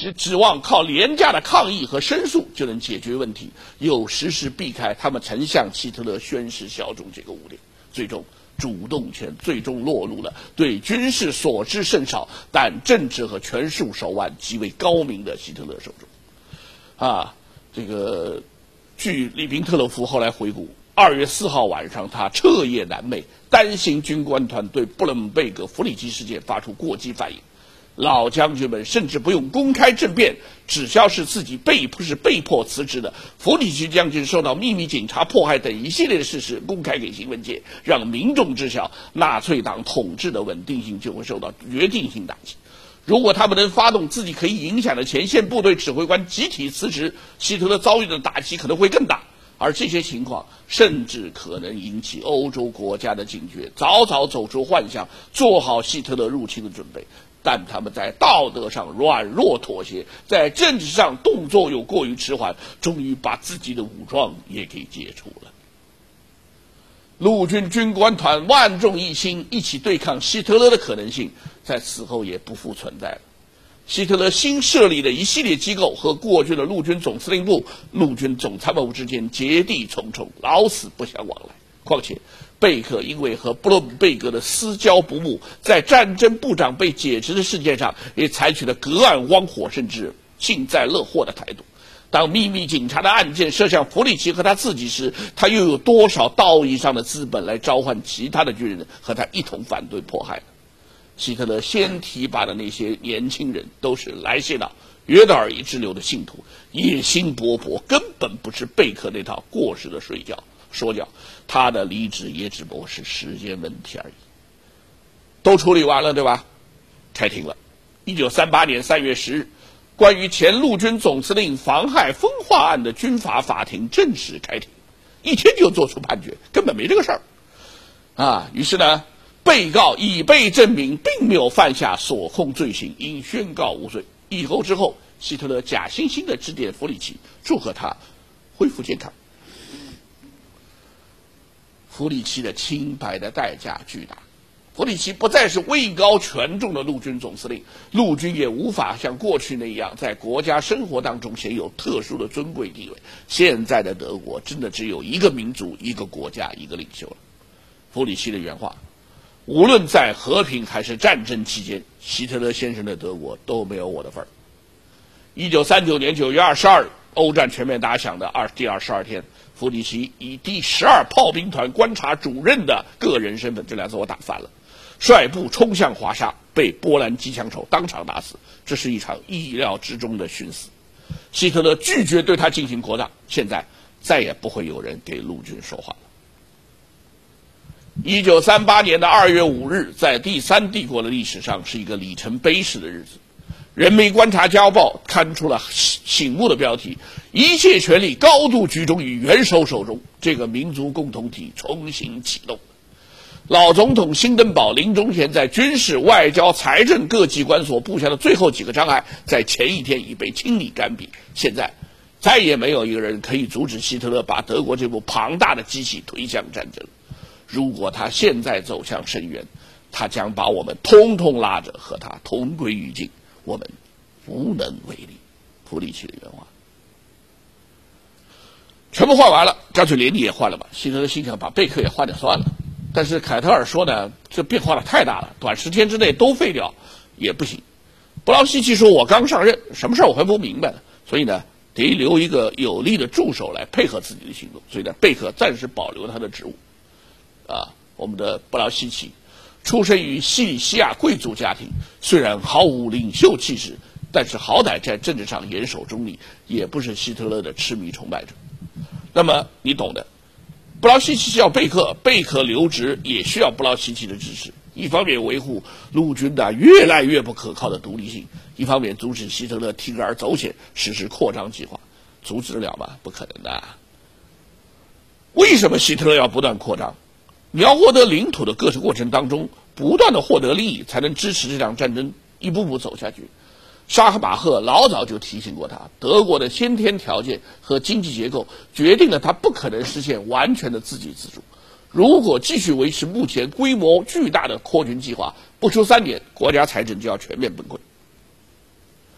指望靠廉价的抗议和申诉就能解决问题，又时时避开他们曾向希特勒宣誓效忠这个污点，最终主动权最终落入了对军事所知甚少，但政治和权术手腕极为高明的希特勒手中。这个据里宾特洛夫后来回顾，2月4号晚上，他彻夜难寐，担心军官团对布伦贝格弗里奇事件发出过激反应。老将军们甚至不用公开政变，只消是自己被迫辞职的弗里奇将军受到秘密警察迫害等一系列的事实公开给新闻界，让民众知晓纳粹党统治的稳定性就会受到决定性打击。如果他们能发动自己可以影响的前线部队指挥官集体辞职，希特勒遭遇的打击可能会更大。而这些情况甚至可能引起欧洲国家的警觉，早早走出幻想，做好希特勒入侵的准备。但他们在道德上软弱妥协，在政治上动作又过于迟缓，终于把自己的武装也给解除了。陆军军官团万众一心一起对抗希特勒的可能性，在此后也不复存在了。希特勒新设立的一系列机构和过去的陆军总司令部、陆军总参谋部之间结缔重重，老死不相往来。况且贝克因为和布伦贝格的私交不睦，在战争部长被解职的事件上也采取了隔岸观火甚至幸灾乐祸的态度。当秘密警察的案件射向弗里奇和他自己时，他又有多少道义上的资本来召唤其他的军人和他一同反对迫害呢？希特勒先提拔的那些年轻人都是莱谢纳、约德尔伊之流的信徒，野心勃勃，根本不是贝克那套过时的说教，他的离职也只不过是时间问题而已。都处理完了，对吧？开庭了。1938年3月10日，关于前陆军总司令妨害风化案的军法法庭正式开庭，一天就做出判决，根本没这个事儿。于是呢，被告已被证明并没有犯下所控罪行，应宣告无罪。以后之后，希特勒假惺惺地致电弗里奇，祝贺他恢复健康。弗里奇的清白的代价巨大，弗里奇不再是位高权重的陆军总司令，陆军也无法像过去那样在国家生活当中享有特殊的尊贵地位。现在的德国真的只有一个民族、一个国家、一个领袖了。弗里奇的原话：无论在和平还是战争期间，希特勒先生的德国都没有我的份儿。1939年9月22日，欧战全面打响的第22天，弗里奇以第12炮兵团观察主任的个人身份，这两字我打反了，率部冲向华沙，被波兰机枪手当场打死。这是一场意料之中的寻死。希特勒拒绝对他进行扩张，现在再也不会有人给陆军说话了。1938年2月5日，在第三帝国的历史上是一个里程碑式的日子。人民观察家报刊出了醒目的标题：一切权力高度集中于元首手中，这个民族共同体重新启动。老总统辛登堡临终前在军事、外交、财政各机关所布下的最后几个障碍，在前一天已被清理干瘪。现在再也没有一个人可以阻止希特勒把德国这部庞大的机器推向战争。如果他现在走向深渊，他将把我们通通拉着和他同归于尽，我们无能为力。弗里奇的原话。全部换完了，干脆连你也换了吧。希特勒心想把贝克也换掉算了，但是凯特尔说呢，这变化的太大了，短时间之内都废掉也不行。布劳希奇说，我刚上任，什么事我还不明白呢，所以呢得留一个有力的助手来配合自己的行动，所以呢贝克暂时保留他的职务。我们的布劳希奇出生于西里西亚贵族家庭，虽然毫无领袖气势，但是好歹在政治上严守中立，也不是希特勒的痴迷崇拜者。那么你懂的，布劳希奇需要贝克，贝克留职也需要布劳希奇的支持，一方面维护陆军的越来越不可靠的独立性，一方面阻止希特勒铤而走险实施扩张计划。阻止得了吗？不可能的。为什么希特勒要不断扩张？你要获得领土的过程当中，不断的获得利益，才能支持这场战争一步步走下去。沙赫马赫老早就提醒过他，德国的先天条件和经济结构决定了他不可能实现完全的自给自足。如果继续维持目前规模巨大的扩军计划，不出3年，国家财政就要全面崩溃。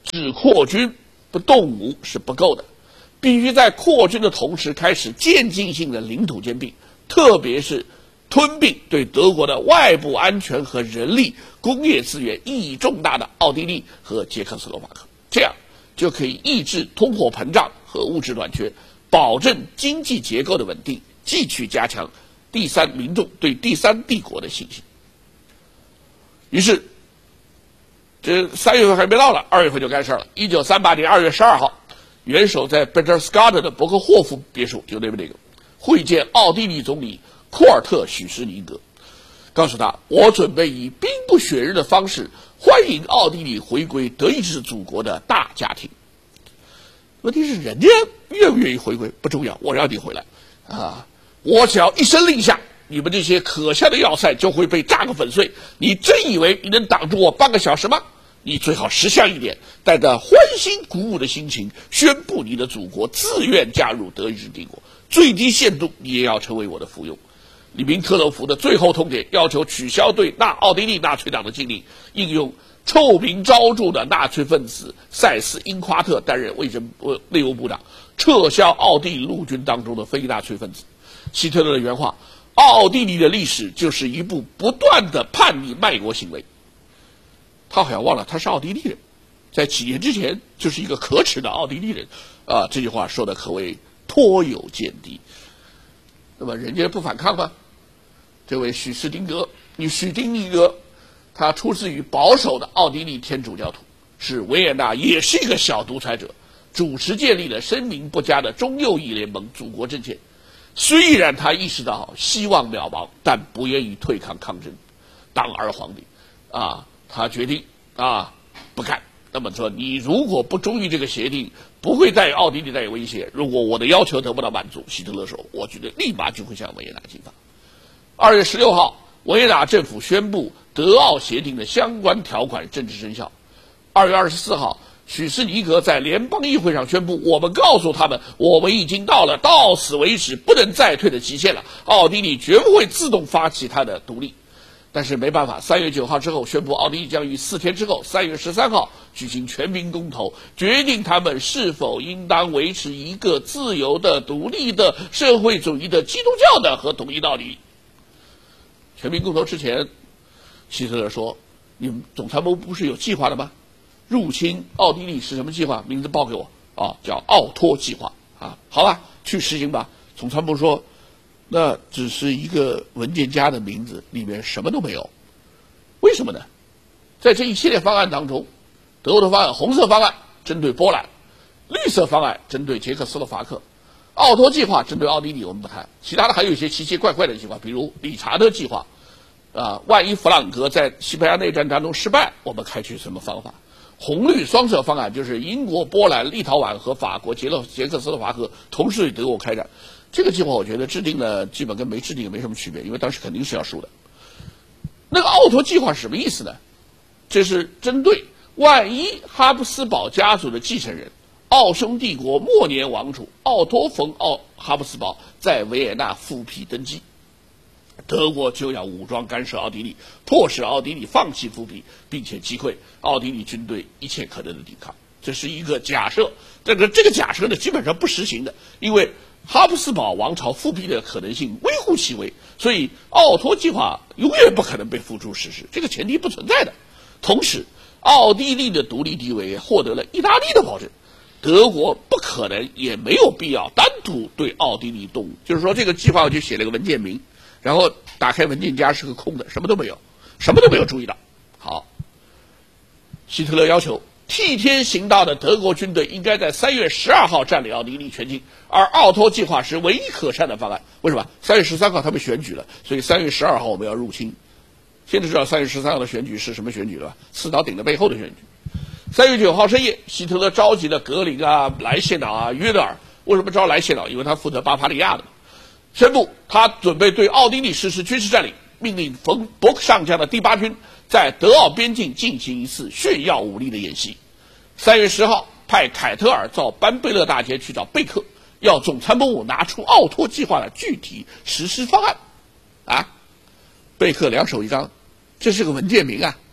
只扩军不动武是不够的，必须在扩军的同时开始渐进性的领土兼并，特别是吞并对德国的外部安全和人力、工业资源意义重大的奥地利和捷克斯洛伐克，这样就可以抑制通货膨胀和物质短缺，保证经济结构的稳定，继续加强民众对第三帝国的信心。于是，这3月份还没到了，2月份就干事了。1938年2月12号，元首在贝特斯加德的伯克霍夫别墅，就那个会见奥地利总理库尔特·许施尼格，告诉他：“我准备以兵不血刃的方式欢迎奥地利回归德意志祖国的大家庭。”问题是，人家愿不愿意回归不重要，我让你回来啊！我只要一声令下，你们这些可笑的要塞就会被炸个粉碎。你真以为你能挡住我半个小时吗？你最好识相一点，带着欢欣鼓舞的心情宣布你的祖国自愿加入德意志帝国，最低限度你也要成为我的附庸。里宾特洛甫的最后通牒要求取消对奥地利纳粹党的禁令，应用臭名昭著的纳粹分子塞斯·因夸特担任内务部长，撤销奥地利陆军当中的非纳粹分子。希特勒的原话：奥地利的历史就是一部不断的叛逆卖国行为。他好像忘了他是奥地利人，在几年之前就是一个可耻的奥地利人啊！这句话说的可谓颇有见地。那么人家不反抗吗？这位许丁尼格，他出自于保守的奥地利天主教徒，是维也纳也是一个小独裁者，主持建立了声名不佳的中右翼联盟祖国阵线。虽然他意识到希望渺茫，但不愿意退抗抗争，当儿皇帝啊！他决定不干。那么说，你如果不忠于这个协定，不会对奥地利带有威胁。如果我的要求得不到满足，希特勒说，我觉得立马就会向维也纳进发。2月16号，维也纳政府宣布德奥协定的相关条款正式生效。2月24号，许施尼格在联邦议会上宣布，我们告诉他们，我们已经到了到此为止不能再退的极限了，奥地利绝不会自动发起它的独立。但是没办法，3月9号之后宣布，奥地利将于4天之后，3月13号举行全民公投，决定他们是否应当维持一个自由的、独立的、社会主义的、基督教的和统一道理。全民公投之前，希特勒说：“你们总参谋部是有计划的吗？入侵奥地利是什么计划？名字报给我啊，叫奥托计划啊。好吧，去实行吧。”总参谋部说：“那只是一个文件夹的名字，里面什么都没有。为什么呢？在这一系列方案当中，德国的方案，红色方案针对波兰，绿色方案针对捷克斯洛伐克，奥托计划针对奥地利我们不谈，其他的还有一些奇奇怪怪的计划，比如理查德计划，万一弗朗格在西班牙内战当中失败，我们采取什么方法？红绿双色方案就是英国、波兰、立陶宛和法国、捷克斯洛伐克同时与德国开战。这个计划我觉得制定了基本跟没制定也没什么区别，因为当时肯定是要输的。那个奥托计划是什么意思呢？这是针对万一哈布斯堡家族的继承人奥匈帝国末年王储奥托冯哈布斯堡在维也纳复辟登基，德国就要武装干涉奥地利，迫使奥地利放弃复辟，并且击溃奥地利军队一切可能的抵抗。这是一个假设，这个假设呢基本上不实行的，因为哈布斯堡王朝复辟的可能性微乎其微，所以奥托计划永远不可能被付诸实施，这个前提不存在的。同时，奥地利的独立地位获得了意大利的保证，德国不可能也没有必要单独对奥地利动武。就是说，这个计划我就写了个文件名，然后打开文件夹是个空的，什么都没有，什么都没有注意到。好，希特勒要求替天行道的德国军队应该在3月12号占领奥地利全境，而奥托计划是唯一可善的方案。为什么？3月13号他们选举了，所以3月12号我们要入侵。现在知道3月13号的选举是什么选举了吧？四岛顶的背后的选举。3月9号深夜，希特勒召集了格林莱谢瑙约德尔。为什么招莱谢瑙？因为他负责巴伐利亚的，宣布他准备对奥地利实施军事占领，命令伯克上将的第8军在德奥边境进行一次炫耀武力的演习。3月10号，派凯特尔到班贝勒大街去找贝克，要总参谋部拿出奥托计划的具体实施方案。贝克两手一张，这是个文件名啊！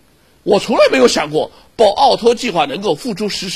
我从来没有想过保奥托计划能够付诸实施。